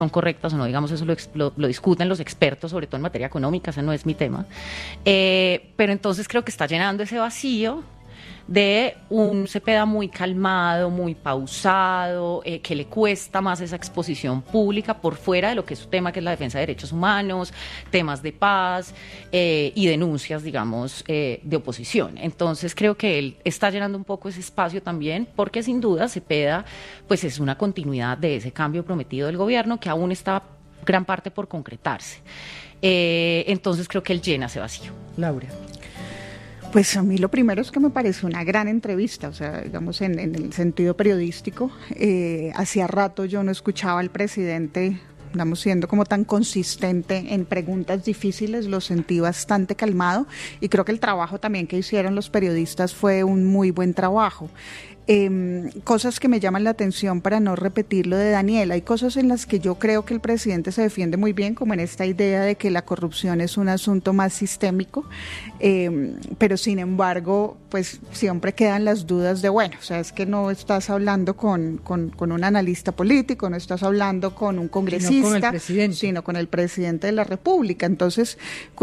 son correctas o no, digamos, eso lo discuten los expertos, sobre todo en materia económica, ese no es mi tema. Pero entonces creo que está llenando ese vacío de un Cepeda muy calmado, muy pausado, que le cuesta más esa exposición pública por fuera de lo que es su tema, que es la defensa de derechos humanos, temas de paz y denuncias, digamos, de oposición. Entonces creo que él está llenando un poco ese espacio también, porque sin duda Cepeda pues es una continuidad de ese cambio prometido del gobierno que aún está gran parte por concretarse. Entonces creo que él llena ese vacío. Laura. Pues a mí lo primero es que me parece una gran entrevista, o sea, digamos en el sentido periodístico. Hacía rato yo no escuchaba al presidente, digamos, siendo como tan consistente en preguntas difíciles, lo sentí bastante calmado y creo que el trabajo también que hicieron los periodistas fue un muy buen trabajo. Cosas que me llaman la atención para no repetir lo de Daniel. Hay cosas en las que yo creo que el presidente se defiende muy bien, como en esta idea de que la corrupción es un asunto más sistémico, pero sin embargo, pues siempre quedan las dudas de, bueno, o sea, es que no estás hablando con un analista político, no estás hablando con un congresista, sino con el presidente de la República. Entonces,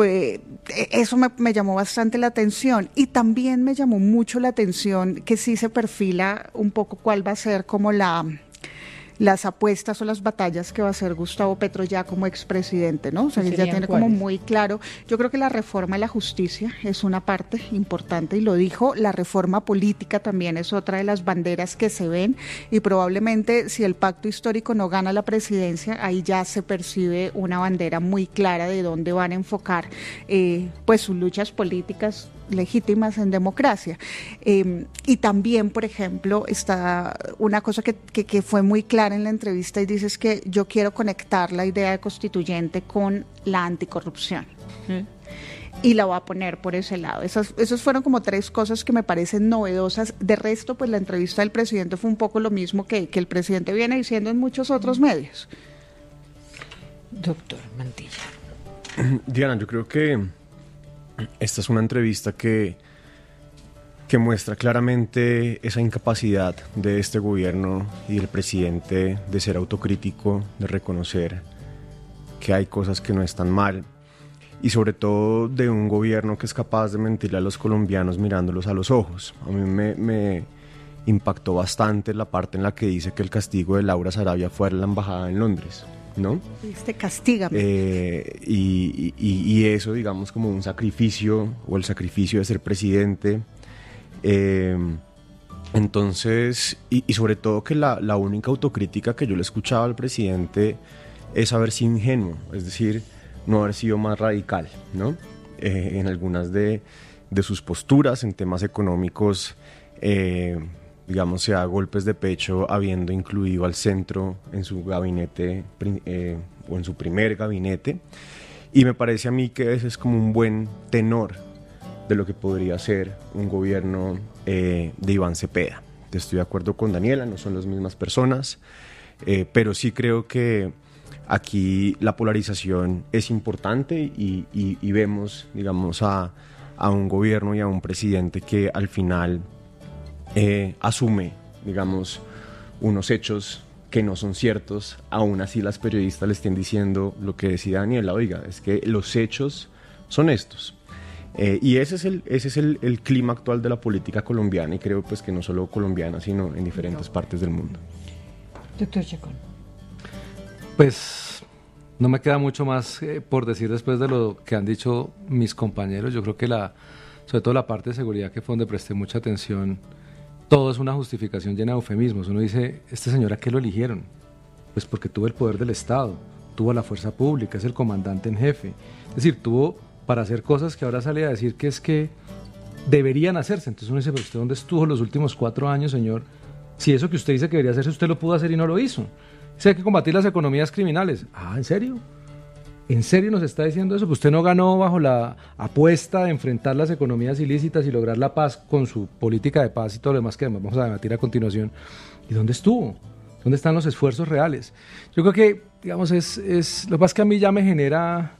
eso me llamó bastante la atención y también me llamó mucho la atención que sí se perfila un poco cuál va a ser como las apuestas o las batallas que va a hacer Gustavo Petro ya como expresidente, ¿no? O sea, él ya tiene como muy claro. Yo creo que la reforma de la justicia es una parte importante y lo dijo, la reforma política también es otra de las banderas que se ven y probablemente si el pacto histórico no gana la presidencia, ahí ya se percibe una bandera muy clara de dónde van a enfocar pues sus luchas políticas legítimas en democracia. Y también, por ejemplo, está una cosa que fue muy clara en la entrevista y dices que yo quiero conectar la idea de constituyente con la anticorrupción. Y la voy a poner por ese lado. Esas fueron como tres cosas que me parecen novedosas. De resto, pues la entrevista del presidente fue un poco lo mismo que el presidente viene diciendo en muchos otros medios. Doctor Mantilla. Diana, yo creo que esta es una entrevista que muestra claramente esa incapacidad de este gobierno y del presidente de ser autocrítico, de reconocer que hay cosas que no están mal y sobre todo de un gobierno que es capaz de mentirle a los colombianos mirándolos a los ojos. A mí me impactó bastante la parte en la que dice que el castigo de Laura Sarabia fue a la embajada en Londres, ¿no? Castígame. Y eso, digamos, como un sacrificio o el sacrificio de ser presidente. Entonces, y sobre todo que la única autocrítica que yo le escuchaba al presidente es haber sido ingenuo, es decir, no haber sido más radical, ¿no? En algunas de sus posturas en temas económicos, digamos, se da golpes de pecho habiendo incluido al centro en su gabinete o en su primer gabinete, y me parece a mí que ese es como un buen tenor de lo que podría ser un gobierno de Iván Cepeda. Estoy de acuerdo con Daniela, no son las mismas personas, pero sí creo que aquí la polarización es importante y vemos, digamos, a un gobierno y a un presidente que al final asume, digamos, unos hechos que no son ciertos. Aún así las periodistas le estén diciendo lo que decía Daniela, oiga, es que los hechos son estos. Y ese es el clima actual de la política colombiana y creo pues que no solo colombiana, sino en diferentes partes del mundo. Doctor Chacón. Pues no me queda mucho más por decir después de lo que han dicho mis compañeros. Yo creo que sobre todo la parte de seguridad, que fue donde presté mucha atención, todo es una justificación llena de eufemismos. Uno dice, ¿este señor a qué lo eligieron? Pues porque tuvo el poder del Estado, tuvo la fuerza pública, es el comandante en jefe. Es decir, tuvo para hacer cosas que ahora sale a decir que es que deberían hacerse. Entonces uno dice, ¿pero usted dónde estuvo los últimos 4 años, señor? Si eso que usted dice que debería hacerse, usted lo pudo hacer y no lo hizo. Dice, hay que combatir las economías criminales. Ah, ¿en serio? ¿En serio nos está diciendo eso? Que usted no ganó bajo la apuesta de enfrentar las economías ilícitas y lograr la paz con su política de paz y todo lo demás que vamos a debatir a continuación. ¿Y dónde estuvo? ¿Dónde están los esfuerzos reales? Yo creo que, digamos, lo que pasa es que a mí ya me genera...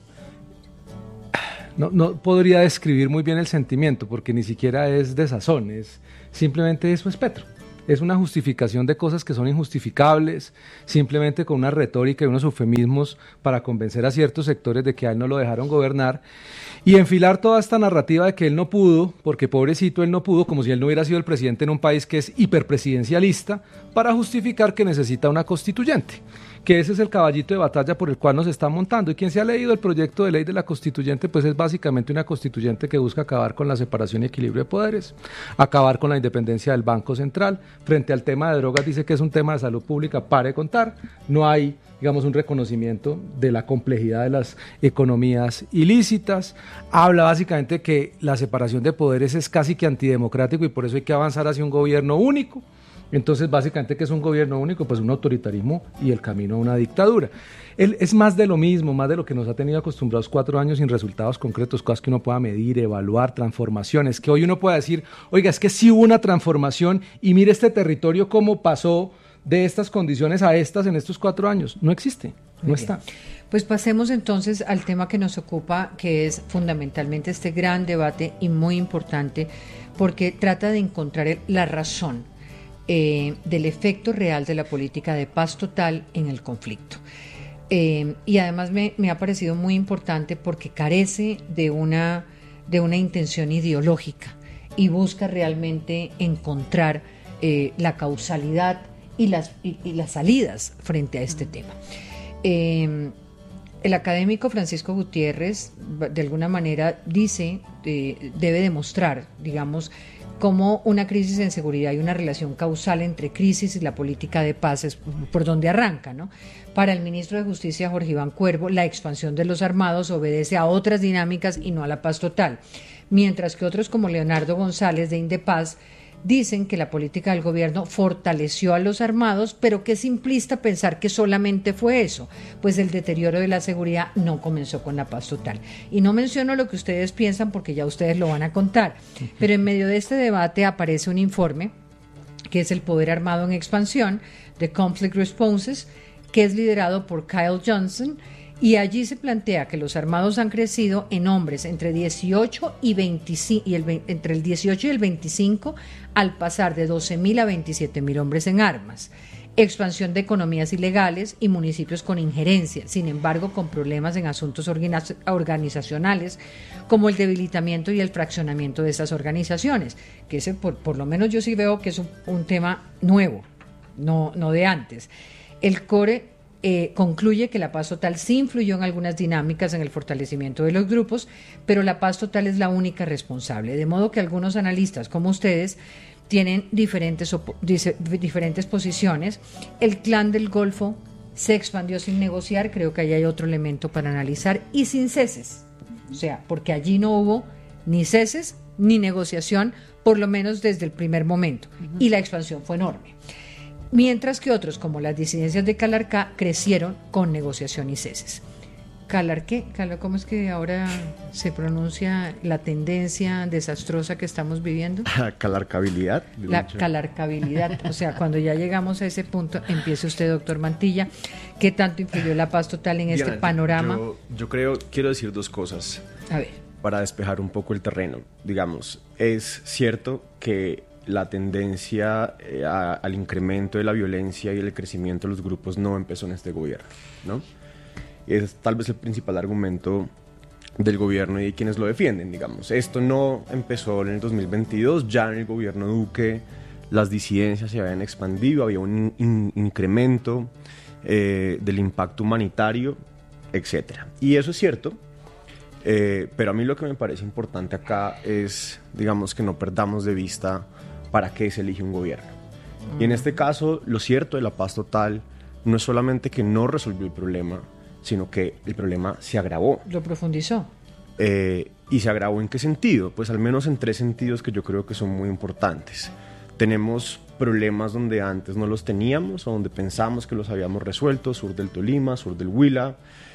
No podría describir muy bien el sentimiento, porque ni siquiera es desazón, simplemente eso es Petro. es una justificación de cosas que son injustificables, simplemente con una retórica y unos eufemismos para convencer a ciertos sectores de que a él no lo dejaron gobernar, y enfilar toda esta narrativa de que él no pudo, porque pobrecito él no pudo, como si él no hubiera sido el presidente en un país que es hiperpresidencialista, para justificar que necesita una constituyente, que ese es el caballito de batalla por el cual nos está montando. Y quien se ha leído el proyecto de ley de la constituyente, pues es básicamente una constituyente que busca acabar con la separación y equilibrio de poderes, acabar con la independencia del Banco Central. Frente al tema de drogas dice que es un tema de salud pública, pare de contar, no hay, digamos, un reconocimiento de la complejidad de las economías ilícitas. Habla básicamente que la separación de poderes es casi que antidemocrático y por eso hay que avanzar hacia un gobierno único. Entonces, básicamente, ¿qué es un gobierno único? Pues un autoritarismo y el camino a una dictadura. Él es más de lo mismo, más de lo que nos ha tenido acostumbrados 4 años sin resultados concretos, cosas que uno pueda medir, evaluar, transformaciones, que hoy uno pueda decir, oiga, es que sí hubo una transformación y mire este territorio cómo pasó de estas condiciones a estas en estos 4 años. No existe, no está. Pues pasemos entonces al tema que nos ocupa, que es fundamentalmente este gran debate y muy importante, porque trata de encontrar la razón del efecto real de la política de paz total en el conflicto. Y además me ha parecido muy importante porque carece de una intención ideológica y busca realmente encontrar la causalidad y las salidas frente a este tema. El académico Francisco Gutiérrez, de alguna manera, dice, debe demostrar, digamos, cómo una crisis en seguridad y una relación causal entre crisis y la política de paz es por donde arranca, ¿no? Para el ministro de Justicia, Jorge Iván Cuervo, la expansión de los armados obedece a otras dinámicas y no a la paz total, mientras que otros como Leonardo González de Indepaz dicen que la política del gobierno fortaleció a los armados, pero que es simplista pensar que solamente fue eso, pues el deterioro de la seguridad no comenzó con la paz total. Y no menciono lo que ustedes piensan porque ya ustedes lo van a contar, pero en medio de este debate aparece un informe que es el Poder Armado en Expansión, The Conflict Responses, que es liderado por Kyle Johnson, y allí se plantea que los armados han crecido en hombres entre 18 y 25, entre el 18 y el 25, al pasar de 12.000 a 27.000 hombres en armas. Expansión de economías ilegales y municipios con injerencia, sin embargo con problemas en asuntos organizacionales, como el debilitamiento y el fraccionamiento de esas organizaciones, que ese por lo menos yo sí veo que es un tema nuevo, no de antes. El CORE concluye que la paz total sí influyó en algunas dinámicas en el fortalecimiento de los grupos, pero la paz total es la única responsable, de modo que algunos analistas como ustedes tienen diferentes posiciones. El Clan del Golfo se expandió sin negociar, creo que ahí hay otro elemento para analizar, y sin ceses, o sea, porque allí no hubo ni ceses ni negociación, por lo menos desde el primer momento, y la expansión fue enorme. Mientras que otros, como las disidencias de Calarcá, crecieron con negociación y ceses. ¿Calarqué? ¿Cómo es que ahora se pronuncia la tendencia desastrosa que estamos viviendo? Calarcabilidad. La calarcabilidad. O sea, cuando ya llegamos a ese punto, empiece usted, doctor Mantilla. ¿Qué tanto influyó la paz total en este panorama? Yo quiero decir 2 cosas. A ver. Para despejar un poco el terreno. Digamos, es cierto que la tendencia al incremento de la violencia y el crecimiento de los grupos no empezó en este gobierno, ¿no? Es tal vez el principal argumento del gobierno y de quienes lo defienden, digamos. Esto no empezó en el 2022, ya en el gobierno Duque las disidencias se habían expandido, había un incremento del impacto humanitario, etc. Y eso es cierto, pero a mí lo que me parece importante acá es, digamos, que no perdamos de vista para qué se elige un gobierno. Y en este caso, lo cierto de la paz total no es solamente que no resolvió el problema, sino que el problema se agravó. Lo profundizó. ¿Y se agravó en qué sentido? Pues al menos en 3 sentidos que yo creo que son muy importantes. Tenemos problemas donde antes no los teníamos o donde pensamos que los habíamos resuelto, sur del Tolima, sur del Huila,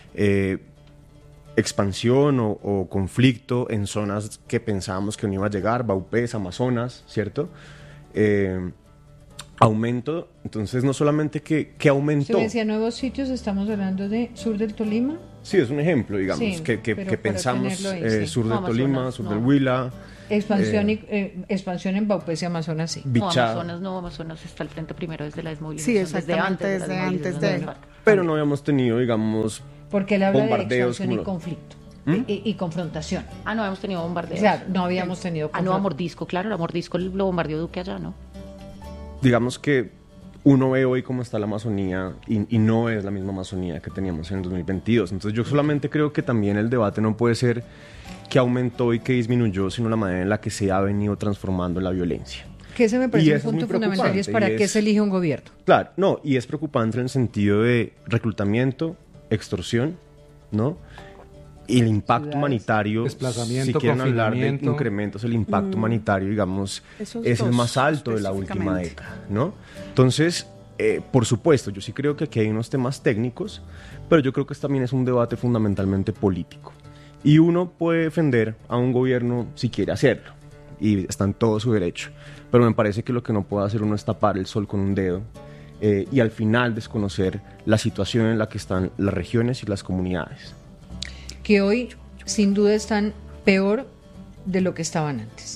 expansión o conflicto en zonas que pensábamos que no iba a llegar, Baupés, Amazonas, ¿cierto? Aumento, entonces no solamente que aumentó. Se decía nuevos sitios, estamos hablando de sur del Tolima. Sí, es un ejemplo, digamos, Sí, que pero pensamos para tenerlo ahí, sí. sur del No, Tolima, Amazonas, sur no. del Huila. Expansión en Baupés y Amazonas, sí. Bichada. Amazonas está al frente primero desde la Sí, desmovilización. exactamente, de la desde desmovilización antes de- del FARC. Pero no habíamos tenido, digamos, Porque él habla de bombardeos expansión y como- conflicto y confrontación. Ah, no, hemos tenido bombardeos. Claro, no habíamos tenido Ah, no, a Mordisco, claro, a Mordisco lo bombardeó Duque allá, ¿no? digamos que uno ve hoy cómo está la Amazonía y no es la misma Amazonía que teníamos en el 2022. Entonces yo solamente creo que también el debate no puede ser que aumentó y que disminuyó, sino la manera en la que se ha venido transformando la violencia. Que ese me Y parece un eso es muy punto fundamental y es preocupante, para y qué es- se elige un gobierno. Claro, no, y es preocupante en el sentido de reclutamiento, extorsión, ¿no? Y el impacto Ciudades. humanitario, Desplazamiento, si quieren hablar de confinamiento. incrementos, el impacto humanitario, digamos, Esos es el dos, más alto de la última específicamente. década, ¿no? Entonces, por supuesto, yo sí creo que aquí hay unos temas técnicos, pero yo creo que también es un debate fundamentalmente político. Y uno puede defender a un gobierno si quiere hacerlo, y está en todo su derecho. Pero me parece que lo que no puede hacer uno es tapar el sol con un dedo y al final desconocer la situación en la que están las regiones y las comunidades. Que hoy, sin duda, están peor de lo que estaban antes,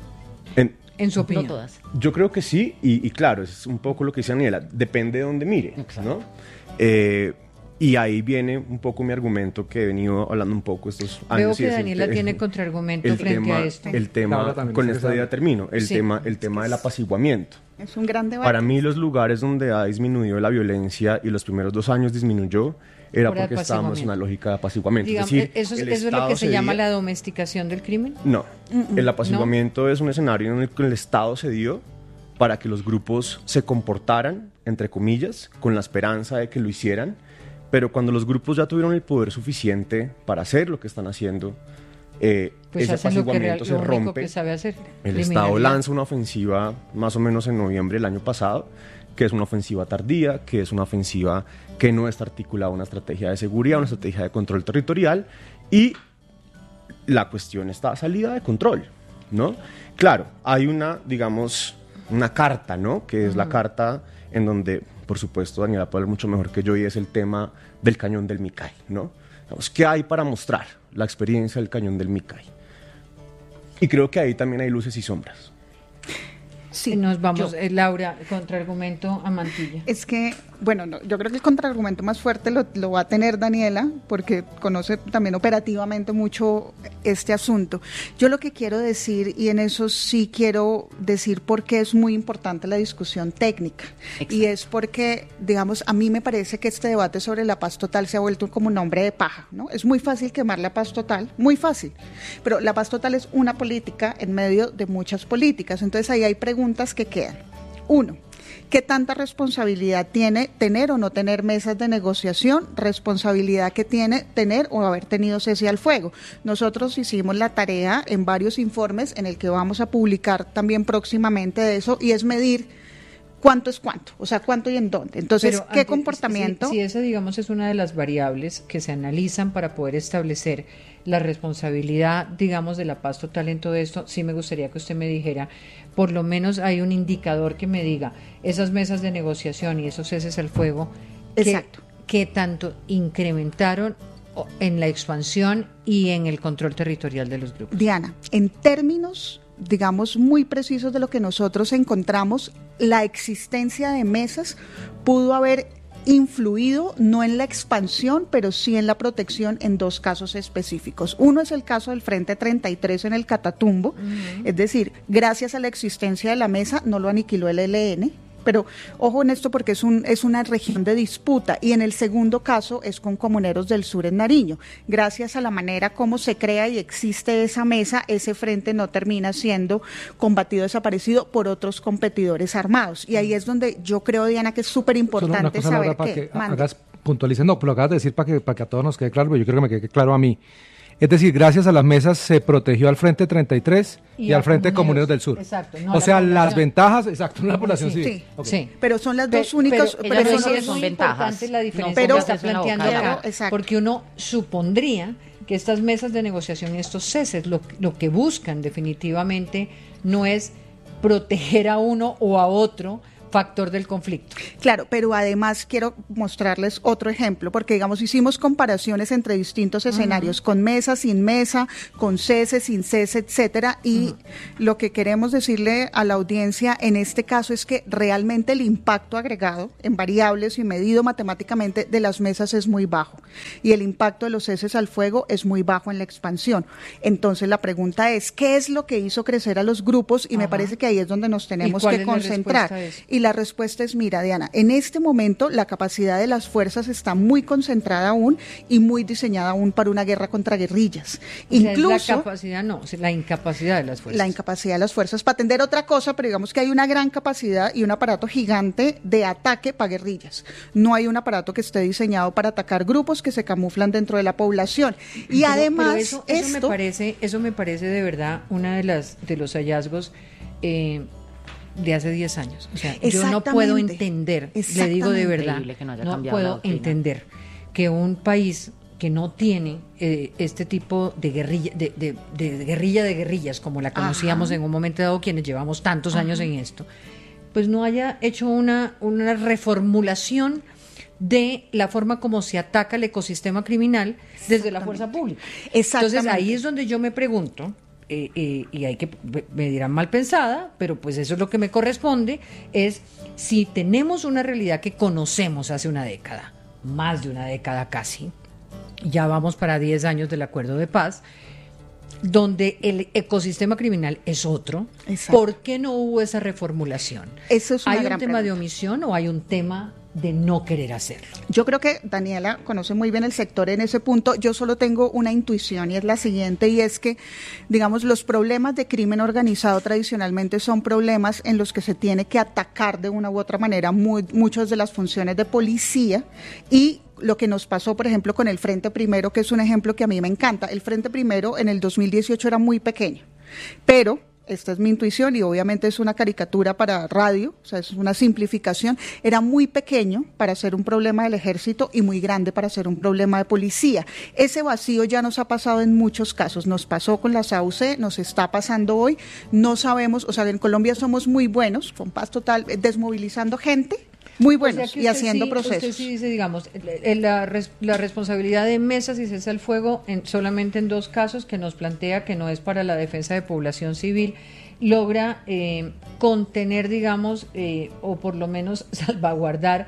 en su opinión. No todas. Yo creo que sí, y claro, es un poco lo que dice Daniela, depende de dónde mire, Exacto. ¿no? Y ahí viene un poco mi argumento que he venido hablando un poco estos años. Veo y que es Daniela tiene contraargumento el frente tema, a esto. El tema, Laura también con dice esta que idea sabe. termino, el Sí. tema del apaciguamiento. Es un gran debate. Para mí los lugares donde ha disminuido la violencia y los primeros 2 años disminuyó era Por porque estábamos en una lógica de apaciguamiento. Digamos, es decir, eso el es lo Estado que se llama cedía- la domesticación del crimen. No, el apaciguamiento es un escenario en el que el Estado se dio para que los grupos se comportaran, entre comillas, con la esperanza de que lo hicieran, pero cuando los grupos ya tuvieron el poder suficiente para hacer lo que están haciendo, Pues ese hacen lo apaciguamiento se único rompe. que sabe hacer. El Estado criminalidad. lanza una ofensiva más o menos en noviembre del año pasado, que es una ofensiva tardía, que es una ofensiva que no está articulada a una estrategia de seguridad, una estrategia de control territorial, y la cuestión está salida de control, ¿no? Claro, hay una, digamos, una carta, ¿no? Que es la carta en donde, por supuesto, Daniela puede hablar mucho mejor que yo, y es el tema del cañón del Micay, ¿no? Digamos, ¿qué hay para mostrar la experiencia del cañón del Micay? Y creo que ahí también hay luces y sombras. Sí, Nos vamos, yo- Laura, contraargumento a Mantilla. Es que, bueno, no, yo creo que el contraargumento más fuerte lo va a tener Daniela, porque conoce también operativamente mucho este asunto. Yo lo que quiero decir, y en eso sí quiero decir por qué es muy importante la discusión técnica, Exacto. y es porque, digamos, a mí me parece que este debate sobre la paz total se ha vuelto como un nombre de paja, ¿no? Es muy fácil quemar la paz total, muy fácil, pero la paz total es una política en medio de muchas políticas, entonces ahí hay preguntas que quedan. Uno, ¿qué tanta responsabilidad tiene tener o no tener mesas de negociación? Responsabilidad que tiene tener o haber tenido cese al fuego. Nosotros hicimos la tarea en varios informes en el que vamos a publicar también próximamente de eso, y es medir cuánto es cuánto, o sea, cuánto y en dónde. Entonces, Pero ¿qué antes, comportamiento? Si esa, digamos, es una de las variables que se analizan para poder establecer la responsabilidad, digamos, de la paz total en todo esto, sí me gustaría que usted me dijera, por lo menos hay un indicador que me diga, esas mesas de negociación y esos ceses al fuego, Exacto. que tanto incrementaron en la expansión y en el control territorial de los grupos. Diana, en términos, digamos, muy precisos de lo que nosotros encontramos, la existencia de mesas pudo haber influido no en la expansión, pero sí en la protección en 2 casos específicos. Uno es el caso del Frente 33 en el Catatumbo, es decir, gracias a la existencia de la mesa no lo aniquiló el ELN, pero ojo en esto porque es una región de disputa, y en el segundo caso es con Comuneros del Sur en Nariño. Gracias a la manera como se crea y existe esa mesa, ese frente no termina siendo combatido, desaparecido por otros competidores armados. Y ahí es donde yo creo, Diana, que es súper Solo una importante cosa, saber Laura, para que mande. hagas puntualicen, no, pero lo acabas de decir para que a todos nos quede claro, pero yo creo que me quede claro a mí. Es decir, gracias a las mesas se protegió al Frente 33 y al Frente Comuneros del Sur. Exacto, no a o la sea, población. las ventajas, exacto, no la población Sí, civil. sí. Ok. Sí. Pero son las dos únicas, ella pero no son dice que los- son muy ventajas. importante la diferencia No, que pero- está planteando Claro, acá, exacto. porque uno supondría que estas mesas de negociación y estos ceses lo que buscan definitivamente no es proteger a uno o a otro factor del conflicto. Claro, pero además quiero mostrarles otro ejemplo, porque digamos hicimos comparaciones entre distintos escenarios, con mesa, sin mesa, con cese, sin cese, etcétera, y lo que queremos decirle a la audiencia en este caso es que realmente el impacto agregado en variables y medido matemáticamente de las mesas es muy bajo, y el impacto de los ceses al fuego es muy bajo en la expansión. Entonces la pregunta es, ¿qué es lo que hizo crecer a los grupos? Y me parece que ahí es donde nos tenemos que concentrar. Y la respuesta es, mira, Diana, en este momento la capacidad de las fuerzas está muy concentrada aún y muy diseñada aún para una guerra contra guerrillas. Incluso la capacidad la incapacidad de las fuerzas. La incapacidad de las fuerzas para atender otra cosa, pero digamos que hay una gran capacidad y un aparato gigante de ataque para guerrillas. No hay un aparato que esté diseñado para atacar grupos que se camuflan dentro de la población. Y además eso me parece de verdad una de los hallazgos de hace 10 años. O sea, yo no puedo entender, le digo de verdad, no puedo entender que un país que no tiene este tipo de guerrilla, de guerrilla de guerrillas, como la conocíamos en un momento dado quienes llevamos tantos años en esto, pues no haya hecho una reformulación de la forma como se ataca el ecosistema criminal desde la fuerza pública. Entonces ahí es donde yo me pregunto, y hay que, me dirán mal pensada, pero pues eso es lo que me corresponde, es si tenemos una realidad que conocemos hace una década, más de una década casi, ya vamos para 10 años del acuerdo de paz, donde el ecosistema criminal es otro. Exacto. ¿Por qué no hubo esa reformulación? Eso es una ¿Hay gran un tema pregunta de omisión o hay un tema de no querer hacerlo? Yo creo que Daniela conoce muy bien el sector en ese punto. Yo solo tengo una intuición y es la siguiente, y es que, digamos, los problemas de crimen organizado tradicionalmente son problemas en los que se tiene que atacar de una u otra manera muchas de las funciones de policía, y lo que nos pasó, por ejemplo, con el Frente Primero, que es un ejemplo que a mí me encanta. El Frente Primero en el 2018 era muy pequeño, pero esta es mi intuición y obviamente es una caricatura para radio, o sea, es una simplificación, era muy pequeño para ser un problema del ejército y muy grande para ser un problema de policía. Ese vacío ya nos ha pasado en muchos casos, nos pasó con las AUC, nos está pasando hoy, no sabemos, o sea, en Colombia somos muy buenos, con paz total, desmovilizando gente, muy buenos, o sea, y haciendo procesos. Usted sí dice, digamos, la responsabilidad de mesas y cese al fuego solamente en 2 casos, que nos plantea que no es para la defensa de población civil, logra contener, digamos, o por lo menos salvaguardar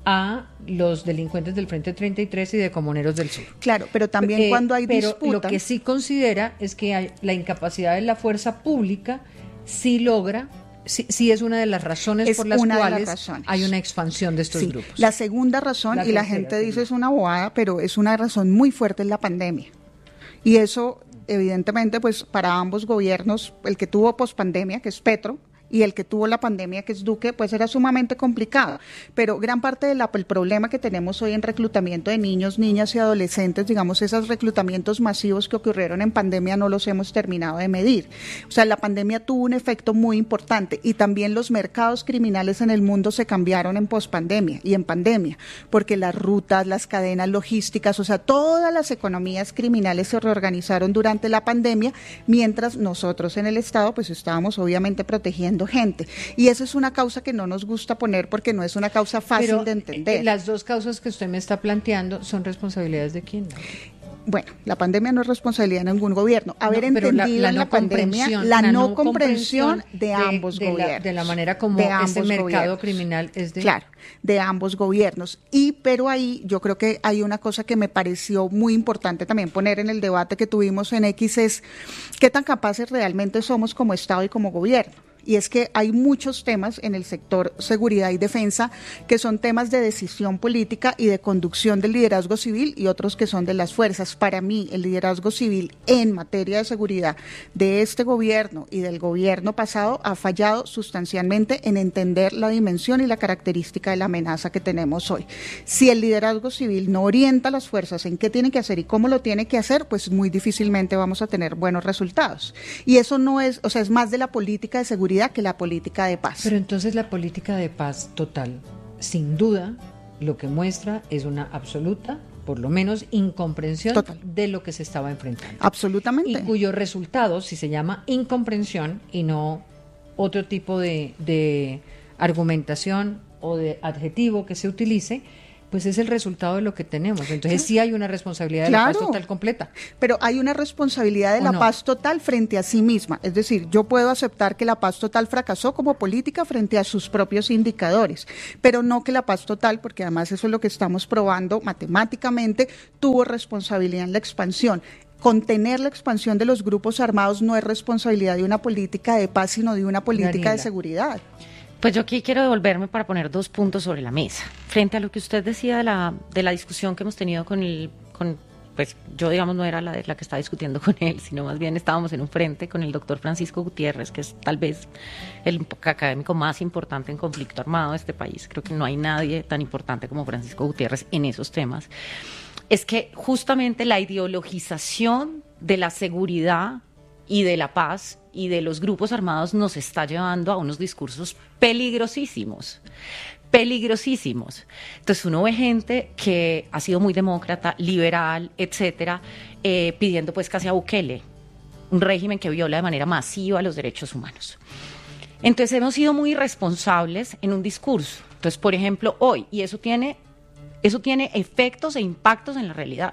a los delincuentes del Frente 33 y de Comuneros del Sur. Claro, pero también cuando hay disputa. Pero lo que sí considera es que la incapacidad de la fuerza pública sí logra. Sí, es una de las razones por las cuales hay una expansión de estos grupos. La segunda razón, y la gente dice es una bobada, pero es una razón muy fuerte, es la pandemia. Y eso, evidentemente, pues para ambos gobiernos, el que tuvo pospandemia, que es Petro, y el que tuvo la pandemia, que es Duque, pues era sumamente complicado. Pero gran parte del problema que tenemos hoy en reclutamiento de niños, niñas y adolescentes, digamos, esos reclutamientos masivos que ocurrieron en pandemia no los hemos terminado de medir. O sea, la pandemia tuvo un efecto muy importante, y también los mercados criminales en el mundo se cambiaron en pospandemia y en pandemia, porque las rutas, las cadenas logísticas, o sea, todas las economías criminales se reorganizaron durante la pandemia, mientras nosotros en el Estado pues estábamos obviamente protegiendo gente, y esa es una causa que no nos gusta poner porque no es una causa fácil de entender. Las 2 causas que usted me está planteando son responsabilidades de quién, ¿no? Bueno, la pandemia no es responsabilidad de ningún gobierno. Entendido en la pandemia la no comprensión de ambos gobiernos. De la manera como ese mercado criminal es de... Claro, de ambos gobiernos. Pero ahí yo creo que hay una cosa que me pareció muy importante también poner en el debate que tuvimos en X, es qué tan capaces realmente somos como Estado y como gobierno. Y es que hay muchos temas en el sector seguridad y defensa que son temas de decisión política y de conducción del liderazgo civil, y otros que son de las fuerzas. Para mí, el liderazgo civil en materia de seguridad de este gobierno y del gobierno pasado ha fallado sustancialmente en entender la dimensión y la característica de la amenaza que tenemos hoy. Si el liderazgo civil no orienta a las fuerzas en qué tiene que hacer y cómo lo tiene que hacer, pues muy difícilmente vamos a tener buenos resultados. Y eso no es, o sea, es más de la política de seguridad que la política de paz. Pero entonces la política de paz total, sin duda, lo que muestra es una absoluta, por lo menos, incomprensión total de lo que se estaba enfrentando. Absolutamente. Y cuyo resultado, si se llama incomprensión y no otro tipo de argumentación o de adjetivo que se utilice, pues es el resultado de lo que tenemos. Entonces sí hay una responsabilidad de la paz total completa. Pero hay una responsabilidad de la paz total frente a sí misma. Es decir, yo puedo aceptar que la paz total fracasó como política frente a sus propios indicadores, pero no que la paz total, porque además eso es lo que estamos probando matemáticamente, tuvo responsabilidad en la expansión. Contener la expansión de los grupos armados no es responsabilidad de una política de paz, sino de una política de seguridad. Pues yo aquí quiero devolverme para poner 2 puntos sobre la mesa. Frente a lo que usted decía de la discusión que hemos tenido pues yo digamos no era la que estaba discutiendo con él, sino más bien estábamos en un frente con el doctor Francisco Gutiérrez, que es tal vez el académico más importante en conflicto armado de este país. Creo que no hay nadie tan importante como Francisco Gutiérrez en esos temas. Es que justamente la ideologización de la seguridad y de la paz y de los grupos armados nos está llevando a unos discursos peligrosísimos. Entonces uno ve gente que ha sido muy demócrata, liberal, etcétera, pidiendo pues casi a Bukele, un régimen que viola de manera masiva los derechos humanos. Entonces hemos sido muy irresponsables en un discurso. Entonces, por ejemplo, hoy, y eso tiene efectos e impactos en la realidad.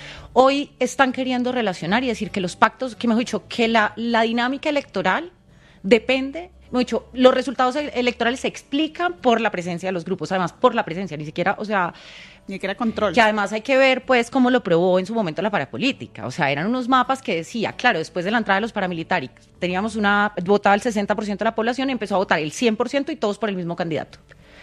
Hoy están queriendo relacionar y decir que los pactos, que mejor dicho, que la dinámica electoral depende, mejor dicho, los resultados electorales se explican por la presencia de los grupos, además por la presencia, ni siquiera control. Que además hay que ver, pues, cómo lo probó en su momento la parapolítica. O sea, eran unos mapas que decía, claro, después de la entrada de los paramilitares, votaba el 60% de la población y empezó a votar el 100% y todos por el mismo candidato.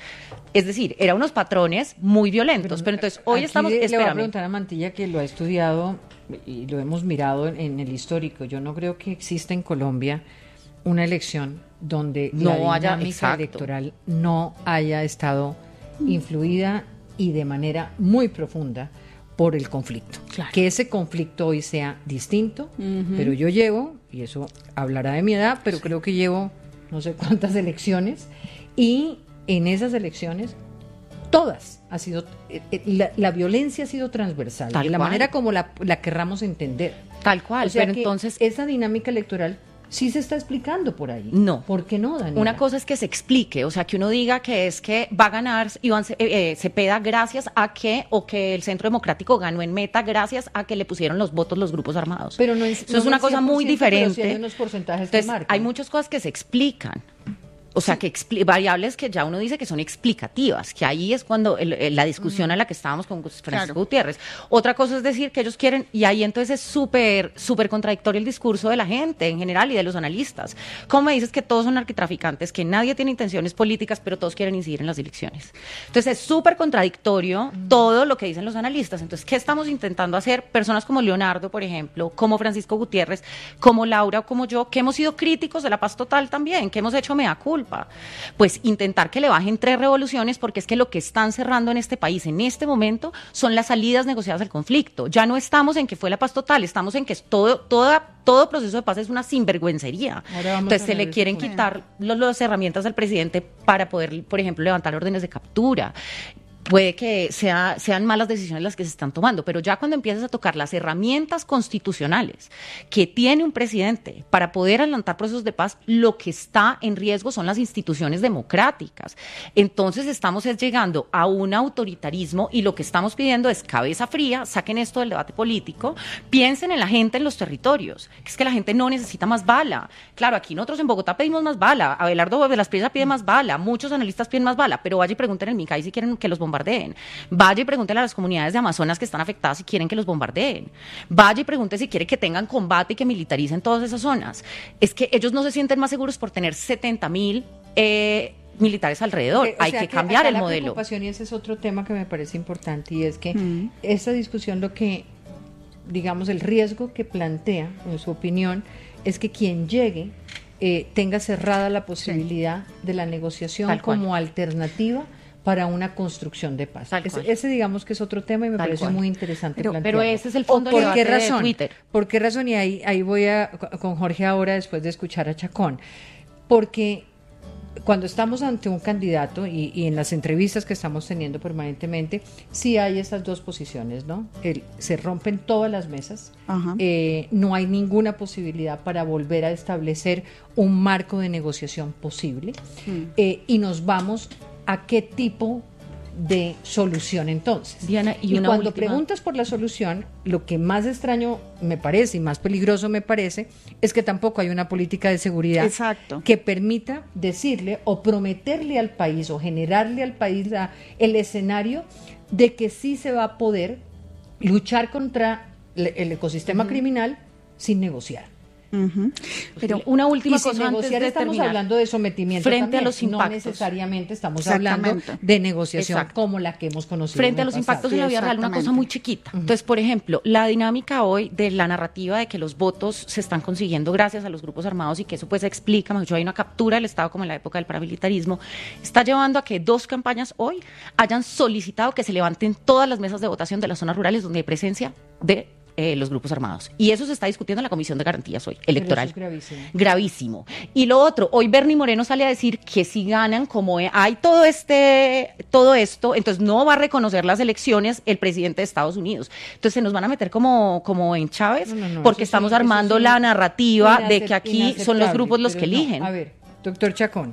Es decir, eran unos patrones muy violentos, pero entonces hoy estamos... Le voy a preguntar a Mantilla, que lo ha estudiado y lo hemos mirado en el histórico. Yo no creo que exista en Colombia una elección donde la dinámica electoral no haya estado influida y de manera muy profunda por el conflicto. Claro. Que ese conflicto hoy sea distinto, pero yo llevo, y eso hablará de mi edad, pero creo que llevo no sé cuántas elecciones, y en esas elecciones todas ha sido la violencia ha sido transversal, de la manera como la querramos entender. Tal cual, o sea, pero entonces esa dinámica electoral sí se está explicando por ahí. No. ¿Por qué no, Daniela? Una cosa es que se explique, o sea, que uno diga que es que va a ganar Iván Cepeda gracias a que, o que el Centro Democrático ganó en Meta gracias a que le pusieron los votos los grupos armados. Pero eso es una cosa muy diferente. Pero sí hay unos porcentajes Entonces, que marcan. hay muchas cosas que se explican. O sea, que variables que ya uno dice que son explicativas, que ahí es cuando la discusión a la que estábamos con Francisco Gutiérrez. Otra cosa es decir que ellos quieren, y ahí entonces es súper contradictorio el discurso de la gente en general y de los analistas. ¿Cómo me dices que todos son narcotraficantes, que nadie tiene intenciones políticas, pero todos quieren incidir en las elecciones? Entonces es súper contradictorio todo lo que dicen los analistas. Entonces, ¿qué estamos intentando hacer? Personas como Leonardo, por ejemplo, como Francisco Gutiérrez, como Laura o como yo, que hemos sido críticos de la paz total también, que hemos hecho mea culpa. Pues intentar que le bajen 3 revoluciones, porque es que lo que están cerrando en este país en este momento son las salidas negociadas al conflicto. Ya no estamos en que fue la paz total, estamos en que todo proceso de paz es una sinvergüencería. Entonces se le quieren quitar las herramientas al presidente para poder, por ejemplo, levantar órdenes de captura. Puede que sean malas decisiones las que se están tomando, pero ya cuando empiezas a tocar las herramientas constitucionales que tiene un presidente para poder adelantar procesos de paz, lo que está en riesgo son las instituciones democráticas. Entonces estamos llegando a un autoritarismo y lo que estamos pidiendo es cabeza fría, saquen esto del debate político, piensen en la gente en los territorios, que es que la gente no necesita más bala. Claro, aquí nosotros en Bogotá pedimos más bala, Abelardo de las Priesas pide más bala, muchos analistas piden más bala, pero vaya y pregunten en Micay si quieren que los bombardeen. Vaya y pregúntele a las comunidades de Amazonas que están afectadas si quieren que los bombardeen. Vaya y pregunte si quiere que tengan combate y que militaricen todas esas zonas. Es que ellos no se sienten más seguros por tener 70,000 militares alrededor. Hay que cambiar el modelo. La preocupación, y ese es otro tema que me parece importante, y es que esta discusión, lo que, digamos, el riesgo que plantea, en su opinión, es que quien llegue tenga cerrada la posibilidad de la negociación como alternativa para una construcción de paz. Ese digamos que es otro tema y me parece muy interesante plantearlo. Pero ese es el fondo del debate de Twitter. ¿Por qué razón? Y ahí voy con Jorge ahora, después de escuchar a Chacón. Porque cuando estamos ante un candidato y en las entrevistas que estamos teniendo permanentemente, sí hay esas dos posiciones, ¿no? Se rompen todas las mesas, no hay ninguna posibilidad para volver a establecer un marco de negociación posible, y nos vamos a qué tipo de solución entonces. Diana, y cuando preguntas por la solución, lo que más extraño me parece y más peligroso me parece es que tampoco hay una política de seguridad que permita decirle o prometerle al país o generarle al país el escenario de que sí se va a poder luchar contra el ecosistema criminal sin negociar. Pero una última cosa antes negociar, de estamos terminar. Hablando de sometimiento frente también, a los impactos. no necesariamente estamos hablando de negociación como la que hemos conocido frente a los impactos en la vida real, una cosa muy chiquita. Entonces, por ejemplo, la dinámica hoy de la narrativa de que los votos se están consiguiendo gracias a los grupos armados y que eso pues explica, mejor dicho, hay una captura del Estado como en la época del paramilitarismo, está llevando a que 2 campañas hoy hayan solicitado que se levanten todas las mesas de votación de las zonas rurales donde hay presencia de los grupos armados. Y eso se está discutiendo en la Comisión de Garantías hoy, electoral. Pero eso es gravísimo. Gravísimo. Y lo otro, hoy Bernie Moreno sale a decir que si ganan, como hay todo esto, entonces no va a reconocer las elecciones el presidente de Estados Unidos. Entonces se nos van a meter como en Chávez, porque estamos armando la narrativa de que aquí son los grupos los que eligen. A ver, doctor Chacón.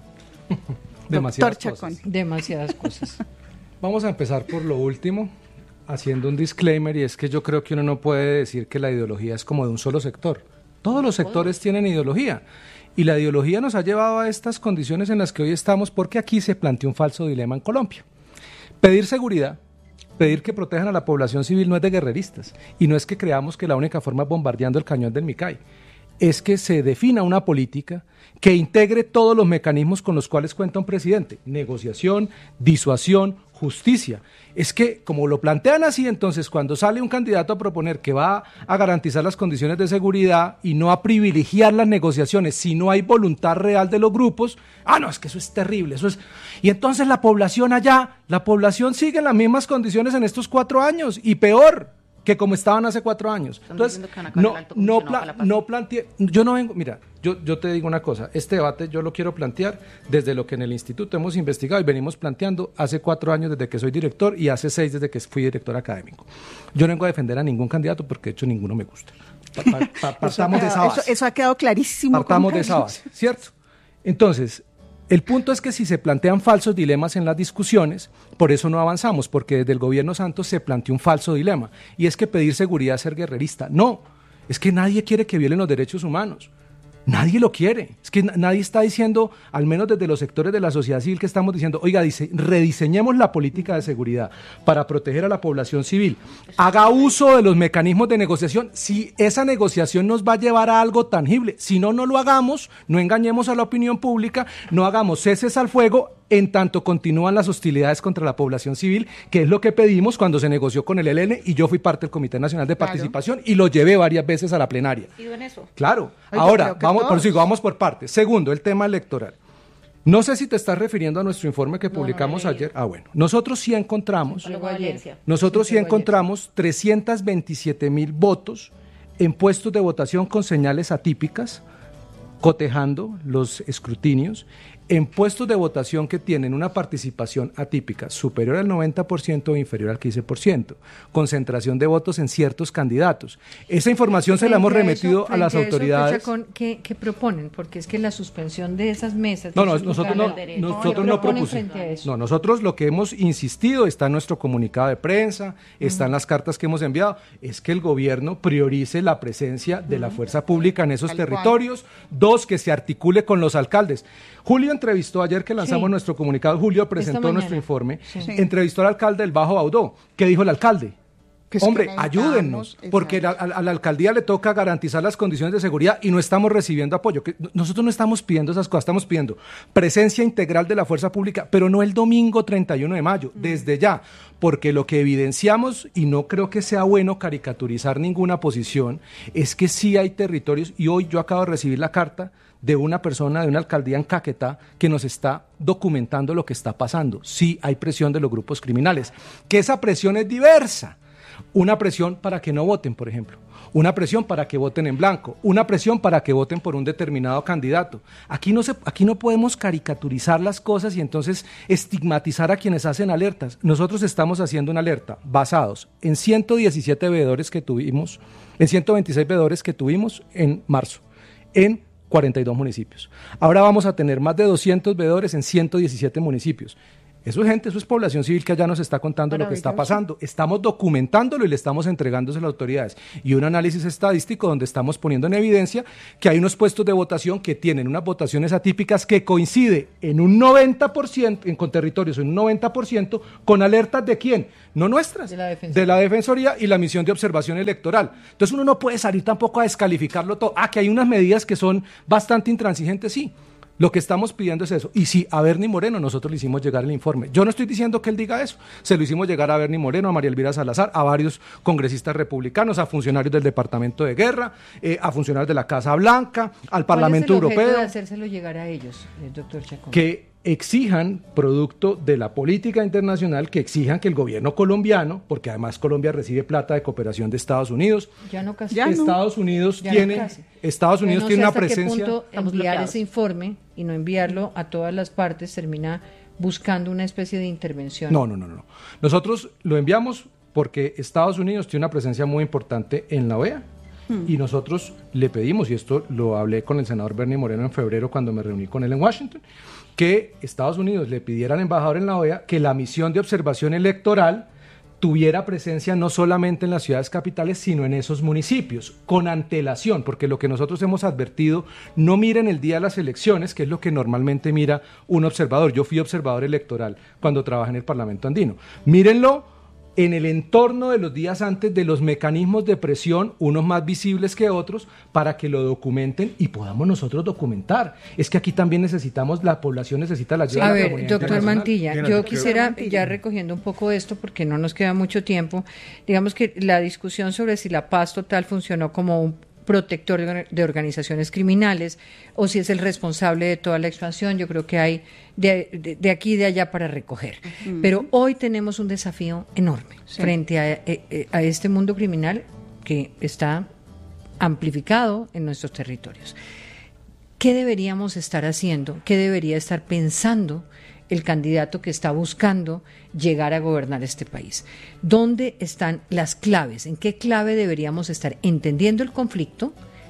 Demasiadas cosas. Vamos a empezar por lo último, haciendo un disclaimer, y es que yo creo que uno no puede decir que la ideología es como de un solo sector. Todos los sectores tienen ideología, y la ideología nos ha llevado a estas condiciones en las que hoy estamos, porque aquí se plantea un falso dilema en Colombia. Pedir seguridad, pedir que protejan a la población civil no es de guerreristas, y no es que creamos que la única forma es bombardeando el cañón del Micay, es que se defina una política que integre todos los mecanismos con los cuales cuenta un presidente: negociación, disuasión, justicia. Es que, como lo plantean así, entonces, cuando sale un candidato a proponer que va a garantizar las condiciones de seguridad y no a privilegiar las negociaciones si no hay voluntad real de los grupos, no, es que eso es terrible, eso es... Y entonces la población sigue en las mismas condiciones en estos 4 años, y peor que como estaban hace 4 años. Entonces, no planteé, yo no vengo, mira, yo te digo una cosa, este debate yo lo quiero plantear desde lo que en el instituto hemos investigado y venimos planteando hace 4 años desde que soy director y hace 6 desde que fui director académico. Yo no vengo a defender a ningún candidato porque de hecho ninguno me gusta. Partamos de esa base. Eso ha quedado clarísimo. Partamos de esa base, ¿cierto? Entonces, el punto es que si se plantean falsos dilemas en las discusiones, por eso no avanzamos, porque desde el gobierno Santos se planteó un falso dilema, y es que pedir seguridad es ser guerrerista. No, es que nadie quiere que violen los derechos humanos. Nadie lo quiere. Es que nadie está diciendo, al menos desde los sectores de la sociedad civil que estamos diciendo, oiga, rediseñemos la política de seguridad para proteger a la población civil. Haga uso de los mecanismos de negociación si esa negociación nos va a llevar a algo tangible. Si no, no lo hagamos, no engañemos a la opinión pública, no hagamos ceses al fuego en tanto continúan las hostilidades contra la población civil, que es lo que pedimos cuando se negoció con el ELN, y yo fui parte del Comité Nacional de Participación y lo llevé varias veces a la plenaria. ¿Y en eso? Claro. Ahora, vamos por partes. Segundo, el tema electoral. No sé si te estás refiriendo a nuestro informe que publicamos ayer. Bueno, nosotros sí encontramos 327,000 votos en puestos de votación con señales atípicas, cotejando los escrutinios, en puestos de votación que tienen una participación atípica superior al 90% o inferior al 15%, concentración de votos en ciertos candidatos. Esa información se la hemos remitido a las autoridades. ¿Qué proponen? Porque es que la suspensión de esas mesas... Nosotros no propusimos. No, nosotros lo que hemos insistido, está en nuestro comunicado de prensa, está en las cartas que hemos enviado, es que el gobierno priorice la presencia de la fuerza pública en esos territorios. 2, que se articule con los alcaldes. Julio entrevistó, ayer que lanzamos nuestro comunicado, Julio presentó nuestro informe, entrevistó al alcalde del Bajo Baudó. ¿Qué dijo el alcalde? Hombre, ayúdennos, porque a la alcaldía le toca garantizar las condiciones de seguridad y no estamos recibiendo apoyo. Nosotros no estamos pidiendo esas cosas, estamos pidiendo presencia integral de la fuerza pública, pero no el domingo 31 de mayo, desde ya, porque lo que evidenciamos, y no creo que sea bueno caricaturizar ninguna posición, es que sí hay territorios, y hoy yo acabo de recibir la carta de una persona de una alcaldía en Caquetá que nos está documentando lo que está pasando. Sí hay presión de los grupos criminales, que esa presión es diversa. una presión para que no voten, por ejemplo, una presión para que voten en blanco, una presión para que voten por un determinado candidato. Aquí no podemos caricaturizar las cosas y entonces estigmatizar a quienes hacen alertas. Nosotros estamos haciendo una alerta basados en 117 veedores que tuvimos, en 126 veedores que tuvimos en marzo, en 42 municipios. Ahora vamos a tener más de 200 veedores en 117 municipios. Eso es gente, eso es población civil que allá nos está contando lo que está pasando. Estamos documentándolo y le estamos entregándose a las autoridades. Y un análisis estadístico donde estamos poniendo en evidencia que hay unos puestos de votación que tienen unas votaciones atípicas que coincide en un 90%, con territorios en un 90%, con alertas ¿de quién? No nuestras, de la Defensoría y la misión de observación electoral. Entonces uno no puede salir tampoco a descalificarlo todo. Que hay unas medidas que son bastante intransigentes, sí. Lo que estamos pidiendo es eso. Y sí, a Bernie Moreno nosotros le hicimos llegar el informe. Yo no estoy diciendo que él diga eso. Se lo hicimos llegar a Bernie Moreno, a María Elvira Salazar, a varios congresistas republicanos, a funcionarios del Departamento de Guerra, a funcionarios de la Casa Blanca, al Parlamento Europeo. ¿Cuál es el objeto de hacérselo llegar a ellos, doctor Chacón? Que exijan, producto de la política internacional, que exijan que el gobierno colombiano, porque además Colombia recibe plata de cooperación de Estados Unidos. Ya no casi. Estados Unidos tiene una presencia. ¿Hasta qué punto enviar ese informe y no enviarlo a todas las partes termina buscando una especie de intervención? No. Nosotros lo enviamos porque Estados Unidos tiene una presencia muy importante en la OEA. Y nosotros le pedimos, y esto lo hablé con el senador Bernie Moreno en febrero cuando me reuní con él en Washington, que Estados Unidos le pidiera al embajador en la OEA que la misión de observación electoral tuviera presencia no solamente en las ciudades capitales, sino en esos municipios, con antelación, porque lo que nosotros hemos advertido, no miren el día de las elecciones, que es lo que normalmente mira un observador. Yo fui observador electoral cuando trabajé en el Parlamento Andino. Mírenlo en el entorno de los días antes, de los mecanismos de presión, unos más visibles que otros, para que lo documenten y podamos nosotros documentar. Es que aquí también la población necesita la ayuda de la comunidad internacional. Doctor Mantilla, yo quisiera, ya recogiendo un poco esto, porque no nos queda mucho tiempo, digamos que la discusión sobre si la paz total funcionó como un protector de organizaciones criminales o si es el responsable de toda la expansión, yo creo que hay de aquí y de allá para recoger. Pero hoy tenemos un desafío enorme frente a este mundo criminal que está amplificado en nuestros territorios. ¿Qué deberíamos estar haciendo? ¿Qué debería estar pensando el candidato que está buscando llegar a gobernar este país? ¿Dónde están las claves? ¿En qué clave deberíamos estar entendiendo el conflicto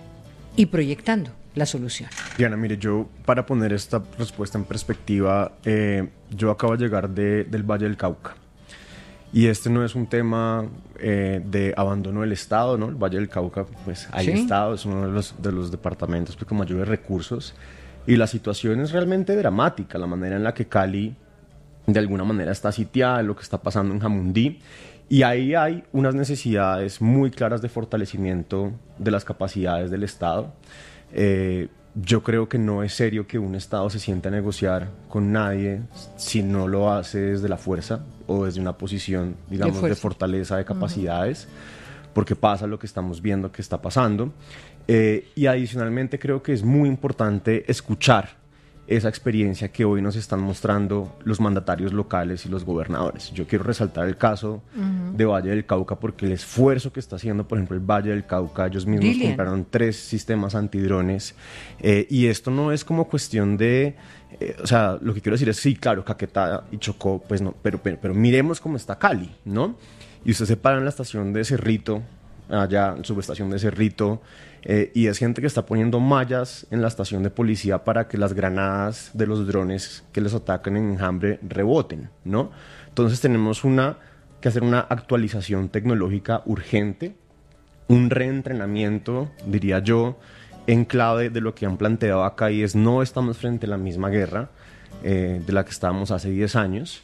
y proyectando la solución? Diana, mire, yo para poner esta respuesta en perspectiva, yo acabo de llegar del Valle del Cauca. Y este no es un tema de abandono del Estado, ¿no? El Valle del Cauca, pues hay Estado, es uno de los departamentos con mayores recursos. Y la situación es realmente dramática, la manera en la que Cali de alguna manera está sitiada, lo que está pasando en Jamundí. Y ahí hay unas necesidades muy claras de fortalecimiento de las capacidades del Estado. Yo creo que no es serio que un Estado se sienta a negociar con nadie si no lo hace desde la fuerza o desde una posición, digamos, de fortaleza de capacidades, porque pasa lo que estamos viendo que está pasando. Y adicionalmente creo que es muy importante escuchar esa experiencia que hoy nos están mostrando los mandatarios locales y los gobernadores. Yo quiero resaltar el caso de Valle del Cauca porque el esfuerzo que está haciendo, por ejemplo, el Valle del Cauca, ellos mismos compraron 3 sistemas antidrones y esto no es como cuestión de... o sea, lo que quiero decir es, sí, claro, Caquetá y Chocó, pues no, pero miremos cómo está Cali, ¿no? Y usted se para en la estación de Cerrito, allá, en subestación de Cerrito, y es gente que está poniendo mallas en la estación de policía para que las granadas de los drones que les atacan en Enjambre reboten, ¿no? Entonces tenemos que hacer una actualización tecnológica urgente, un reentrenamiento, diría yo, en clave de lo que han planteado acá, y es no estamos frente a la misma guerra de la que estábamos hace 10 años.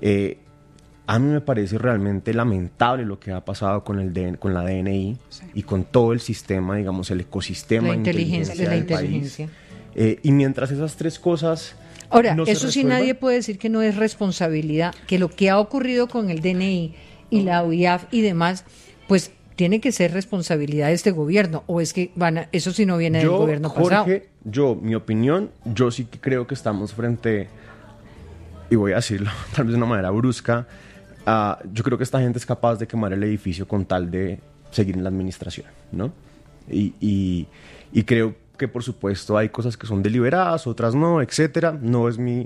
A mí me parece realmente lamentable lo que ha pasado con la DNI y con todo el sistema, digamos, el ecosistema de inteligencia del país. Y mientras esas 3 cosas... Ahora, no eso sí nadie puede decir que no es responsabilidad, que lo que ha ocurrido con el DNI y la UIAF y demás, pues tiene que ser responsabilidad de este gobierno, o es que eso sí no viene del gobierno pasado. Mi opinión, yo sí que creo que estamos frente, y voy a decirlo tal vez de una manera brusca, yo creo que esta gente es capaz de quemar el edificio con tal de seguir en la administración, ¿no? Y creo que, por supuesto, hay cosas que son deliberadas, otras no, etcétera. No es mi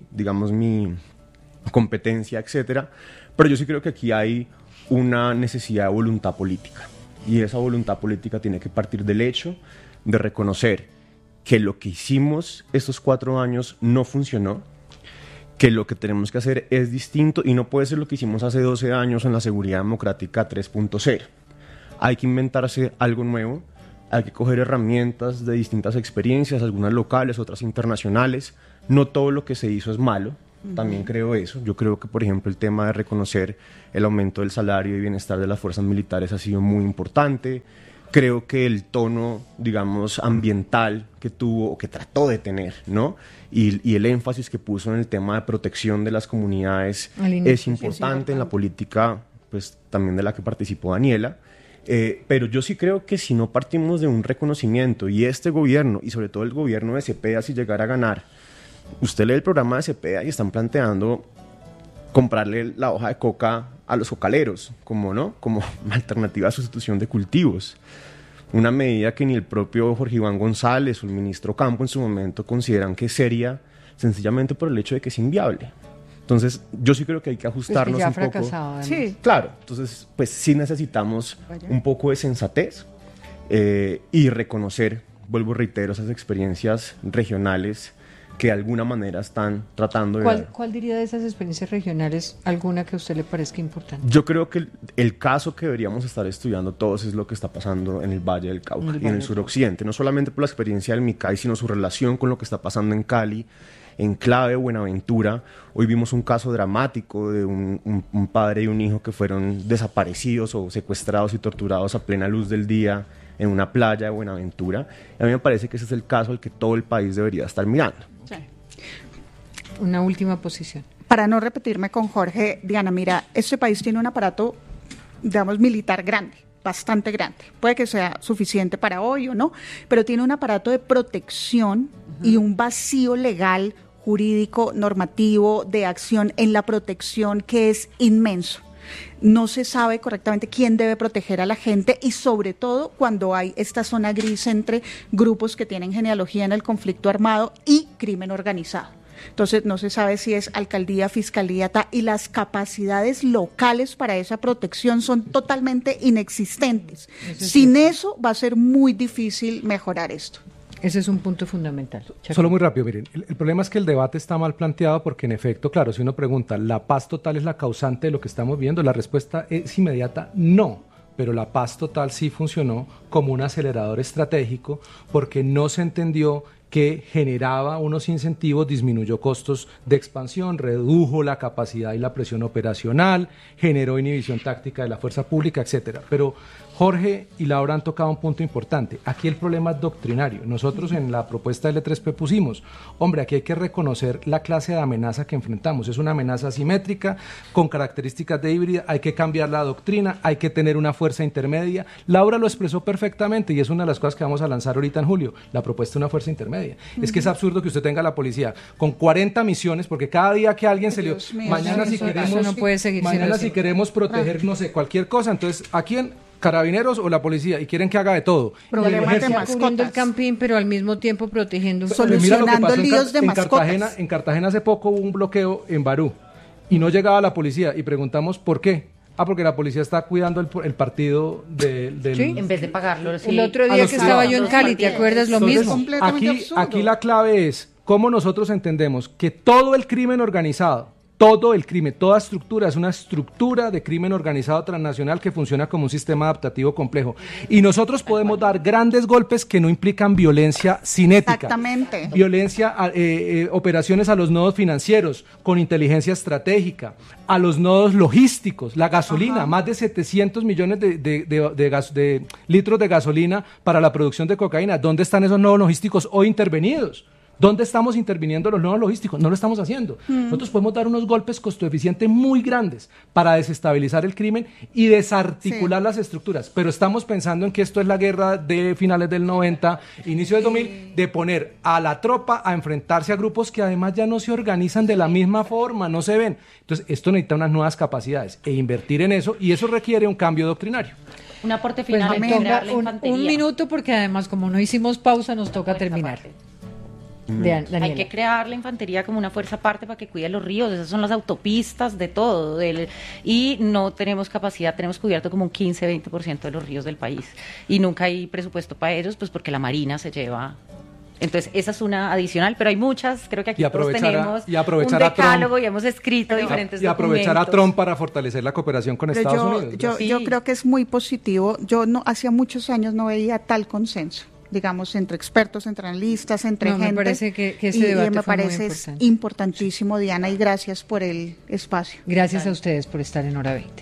competencia, etcétera. Pero yo sí creo que aquí hay una necesidad de voluntad política. Y esa voluntad política tiene que partir del hecho de reconocer que lo que hicimos estos 4 años no funcionó, que lo que tenemos que hacer es distinto y no puede ser lo que hicimos hace 12 años en la seguridad democrática 3.0. Hay que inventarse algo nuevo, hay que coger herramientas de distintas experiencias, algunas locales, otras internacionales. No todo lo que se hizo es malo, también creo eso. Yo creo que, por ejemplo, el tema de reconocer el aumento del salario y bienestar de las fuerzas militares ha sido muy importante. Creo que el tono, digamos, ambiental que tuvo o que trató de tener, ¿no? Y el énfasis que puso en el tema de protección de las comunidades es importante en la política, pues también de la que participó Daniela. Pero yo sí creo que si no partimos de un reconocimiento, y este gobierno, y sobre todo el gobierno de Cepeda, si llegara a ganar, usted lee el programa de Cepeda y están planteando comprarle la hoja de coca a los cocaleros, como alternativa a sustitución de cultivos. Una medida que ni el propio Jorge Iván González o el ministro Campo en su momento consideran que es seria, sencillamente por el hecho de que es inviable. Entonces, yo sí creo que hay que ajustarnos un poco. Sí, claro. Entonces, pues sí necesitamos un poco de sensatez y reconocer, vuelvo y reitero, esas experiencias regionales que de alguna manera están tratando de... ¿Cuál diría de esas experiencias regionales alguna que a usted le parezca importante? Yo creo que el caso que deberíamos estar estudiando todos es lo que está pasando en el Valle del Cauca y en el suroccidente, no solamente por la experiencia del Micay, sino su relación con lo que está pasando en Cali, en Clave, Buenaventura. Hoy vimos un caso dramático de un padre y un hijo que fueron desaparecidos o secuestrados y torturados a plena luz del día en una playa de Buenaventura. A mí me parece que ese es el caso al que todo el país debería estar mirando. Sí. Una última posición. Para no repetirme con Jorge, Diana, mira, este país tiene un aparato, digamos, militar grande, bastante grande. Puede que sea suficiente para hoy o no, pero tiene un aparato de protección y un vacío legal, jurídico, normativo, de acción en la protección que es inmenso. No se sabe correctamente quién debe proteger a la gente y sobre todo cuando hay esta zona gris entre grupos que tienen genealogía en el conflicto armado y crimen organizado. Entonces no se sabe si es alcaldía, fiscalía, y las capacidades locales para esa protección son totalmente inexistentes. Sin eso va a ser muy difícil mejorar esto. Ese es un punto fundamental. Solo muy rápido, miren, el problema es que el debate está mal planteado porque en efecto, claro, si uno pregunta, ¿la paz total es la causante de lo que estamos viendo? La respuesta es inmediata, no. Pero la paz total sí funcionó como un acelerador estratégico porque no se entendió que generaba unos incentivos, disminuyó costos de expansión, redujo la capacidad y la presión operacional, generó inhibición táctica de la fuerza pública, etcétera. Pero Jorge y Laura han tocado un punto importante. Aquí el problema es doctrinario. Nosotros en la propuesta L3P pusimos, hombre, aquí hay que reconocer la clase de amenaza que enfrentamos. Es una amenaza asimétrica, con características de híbrida, hay que cambiar la doctrina, hay que tener una fuerza intermedia. Laura lo expresó perfectamente y es una de las cosas que vamos a lanzar ahorita en julio, la propuesta de una fuerza intermedia. Es que es absurdo que usted tenga la policía con 40 misiones, porque cada día que alguien se le... Mañana si queremos, no puede seguir mañana si queremos proteger, no sé, cualquier cosa, entonces, ¿a quién? Carabineros o la policía, y quieren que haga de todo. Problemas de mascotas. Cubriendo el campín, pero al mismo tiempo protegiendo. Solucionando líos de mascotas. En Cartagena hace poco hubo un bloqueo en Barú y no llegaba la policía y preguntamos ¿por qué? Porque la policía está cuidando el partido del... ¿Sí? En vez de pagarlo. Sí. El otro día que estaba yo en Cali, ¿te acuerdas? Lo mismo. Aquí la clave es cómo nosotros entendemos que todo el crimen organizado, todo el crimen, toda estructura es una estructura de crimen organizado transnacional que funciona como un sistema adaptativo complejo. Y nosotros podemos dar grandes golpes que no implican violencia cinética. Exactamente. Violencia, operaciones a los nodos financieros con inteligencia estratégica, a los nodos logísticos, la gasolina, más de 700 millones de litros de gasolina para la producción de cocaína. ¿Dónde están esos nodos logísticos hoy intervenidos? ¿Dónde estamos interviniendo los nodos logísticos? No lo estamos haciendo. Nosotros podemos dar unos golpes costo-eficientes muy grandes para desestabilizar el crimen y desarticular las estructuras, pero estamos pensando en que esto es la guerra de finales del 90, inicio del 2000, de poner a la tropa a enfrentarse a grupos que además ya no se organizan de la misma forma, no se ven. Entonces, esto necesita unas nuevas capacidades e invertir en eso, y eso requiere un cambio doctrinario. Un aporte Pues final me en toca la infantería. un minuto, porque además, como no hicimos pausa, nos toca terminar. Daniela. Hay que crear la infantería como una fuerza aparte para que cuide los ríos, esas son las autopistas de todo, y no tenemos capacidad, tenemos cubierto como un 15-20% de los ríos del país, y nunca hay presupuesto para ellos, pues porque la Marina se lleva. Entonces, esa es una adicional, pero hay muchas, creo que aquí todos tenemos un decálogo y hemos escrito diferentes y aprovechar documentos. a Trump para fortalecer la cooperación con Estados Unidos. Yo creo que es muy positivo. Yo no hacía muchos años no veía tal consenso, digamos, entre expertos, entre analistas, entre gente. Me parece que ese debate me fue muy parece importante. Importantísimo, Diana, y gracias por el espacio. Gracias a ustedes por estar en Hora 20.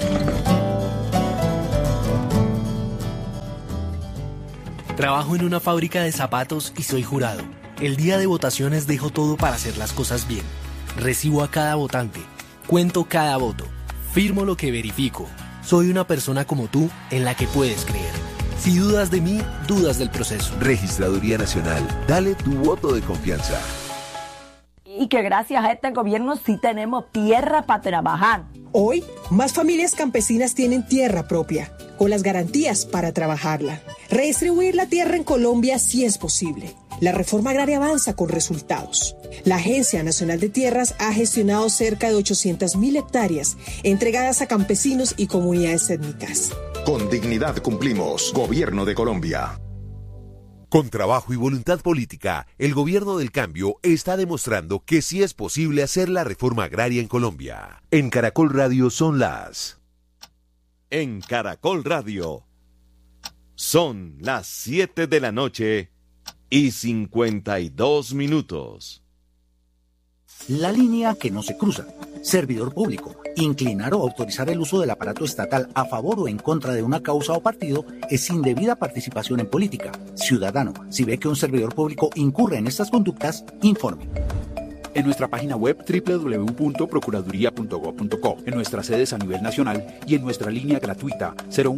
Trabajo en una fábrica de zapatos y soy jurado. El día de votaciones dejo todo para hacer las cosas bien. Recibo a cada votante, cuento cada voto, firmo lo que verifico. Soy una persona como tú en la que puedes creer. Si dudas de mí, dudas del proceso. Registraduría Nacional, dale tu voto de confianza. Y que gracias a este gobierno sí tenemos tierra para trabajar. Hoy, más familias campesinas tienen tierra propia, con las garantías para trabajarla. Redistribuir la tierra en Colombia sí es posible. La reforma agraria avanza con resultados. La Agencia Nacional de Tierras ha gestionado cerca de 800.000 hectáreas entregadas a campesinos y comunidades étnicas. Con dignidad cumplimos. Gobierno de Colombia. Con trabajo y voluntad política, el gobierno del cambio está demostrando que sí es posible hacer la reforma agraria en Colombia. En Caracol Radio son las... En Caracol Radio son las 7 de la noche y 52 minutos. La línea que no se cruza. Servidor público. Inclinar o autorizar el uso del aparato estatal a favor o en contra de una causa o partido es indebida participación en política. Ciudadano, si ve que un servidor público incurre en estas conductas, informe. En nuestra página web www.procuraduría.gov.co, en nuestras sedes a nivel nacional y en nuestra línea gratuita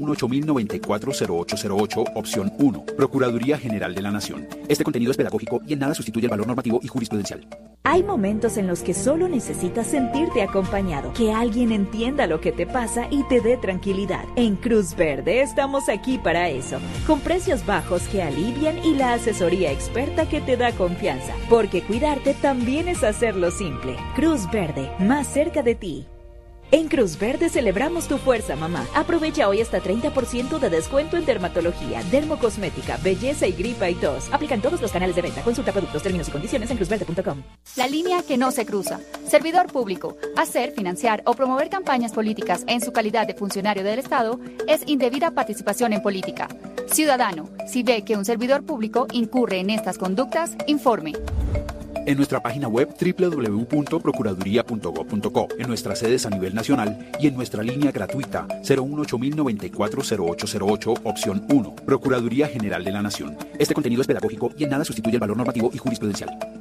018-094-0808, opción 1, Procuraduría General de la Nación. Este contenido es pedagógico y en nada sustituye el valor normativo y jurisprudencial. Hay momentos en los que solo necesitas sentirte acompañado, que alguien entienda lo que te pasa y te dé tranquilidad. En Cruz Verde estamos aquí para eso, con precios bajos que alivian y la asesoría experta que te da confianza, porque cuidarte también es hacerlo simple. Cruz Verde, más cerca de ti. En Cruz Verde celebramos tu fuerza, mamá. Aprovecha hoy hasta 30% de descuento en dermatología, dermocosmética, belleza y gripa y tos. Aplican todos los canales de venta. Consulta productos, términos y condiciones en cruzverde.com. La línea que no se cruza. Servidor público. Hacer, financiar o promover campañas políticas en su calidad de funcionario del Estado es indebida participación en política. Ciudadano, si ve que un servidor público incurre en estas conductas, informe. En nuestra página web www.procuraduría.gov.co, en nuestras sedes a nivel nacional y en nuestra línea gratuita 018-094-0808, opción 1, Procuraduría General de la Nación. Este contenido es pedagógico y en nada sustituye el valor normativo y jurisprudencial.